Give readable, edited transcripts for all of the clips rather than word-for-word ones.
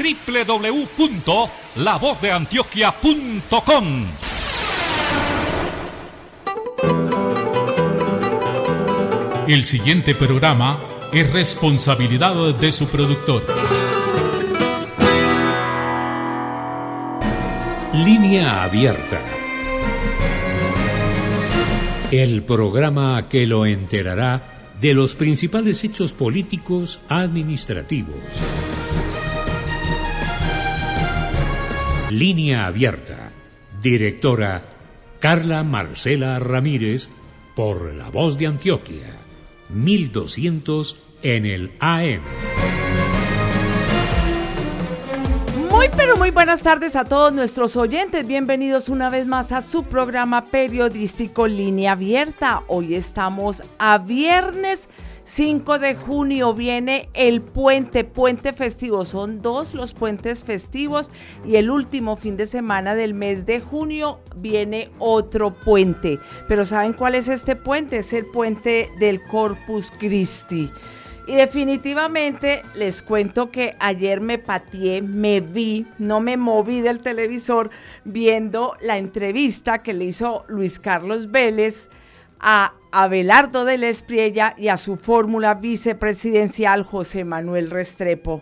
www.lavozdeantioquia.com. El siguiente programa es responsabilidad de su productor. Línea Abierta. El programa que lo enterará de los principales hechos políticos administrativos. Línea Abierta. Directora Carla Marcela Ramírez, por La Voz de Antioquia. 1200 en el AM. Muy buenas tardes a todos nuestros oyentes. Bienvenidos una vez más a su programa periodístico Línea Abierta. Hoy estamos a viernes 5 de junio. Viene el puente festivo. Son dos los puentes festivos y el último fin de semana del mes de junio viene otro puente. Pero ¿saben cuál es este puente? Es el puente del Corpus Christi. Y definitivamente les cuento que ayer me pateé, no me moví del televisor viendo la entrevista que le hizo Luis Carlos Vélez a Abelardo del Espriella y a su fórmula vicepresidencial José Manuel Restrepo.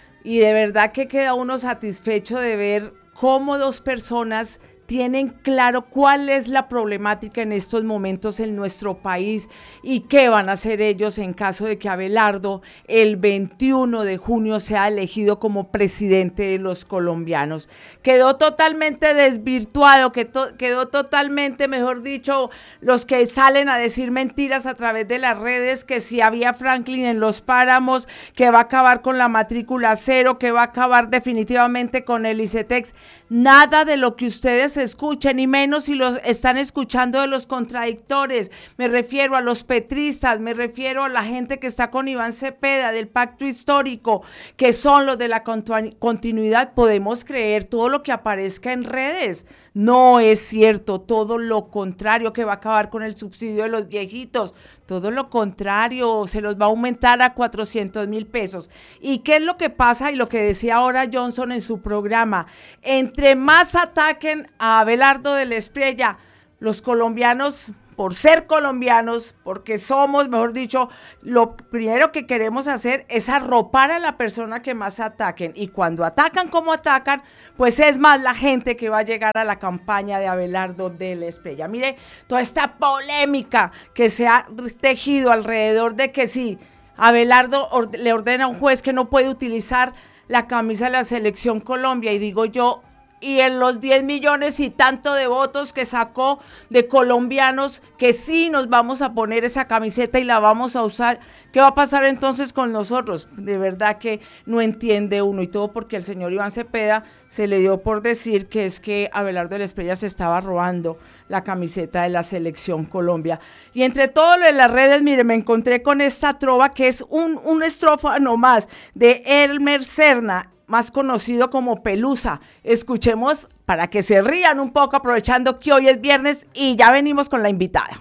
Y de verdad que queda uno satisfecho de ver cómo dos personas tienen claro cuál es la problemática en estos momentos en nuestro país y qué van a hacer ellos en caso de que Abelardo el 21 de junio sea elegido como presidente de los colombianos. Quedó totalmente desvirtuado, quedó totalmente, mejor dicho, los que salen a decir mentiras a través de las redes, que si había Franklin en los páramos, que va a acabar con la matrícula cero, que va a acabar definitivamente con el ICETEX. Nada de lo que ustedes escuchen, y menos si los están escuchando de los contradictores. Me refiero a los petristas, me refiero a la gente que está con Iván Cepeda del pacto histórico, que son los de la continuidad. Podemos creer todo lo que aparezca en redes. No es cierto, todo lo contrario, que va a acabar con el subsidio de los viejitos. Todo lo contrario, se los va a aumentar a 400,000 pesos. ¿Y qué es lo que pasa? Y lo que decía ahora Johnson en su programa: entre más ataquen a Abelardo del Espriella, los colombianos, por ser colombianos, porque somos, mejor dicho, lo primero que queremos hacer es arropar a la persona que más ataquen. Y cuando atacan como atacan, pues es más la gente que va a llegar a la campaña de Abelardo del Espriella. Mire, toda esta polémica que se ha tejido alrededor de que si Abelardo le ordena a un juez que no puede utilizar la camisa de la Selección Colombia, y digo yo, y en los 10 millones y tanto de votos que sacó de colombianos que sí nos vamos a poner esa camiseta y la vamos a usar, ¿qué va a pasar entonces con nosotros? De verdad que no entiende uno, y todo porque el señor Iván Cepeda se le dio por decir que es que Abelardo del Espriella se estaba robando la camiseta de la Selección Colombia. Y entre todo lo de las redes, mire, me encontré con esta trova que es una estrofa nomás de Elmer Serna, más conocido como Pelusa. Escuchemos para que se rían un poco, aprovechando que hoy es viernes, y ya venimos con la invitada.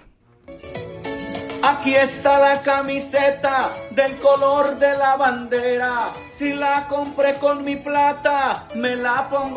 Aquí está la camiseta del color de la bandera. Si la compré con mi plata, me la pongo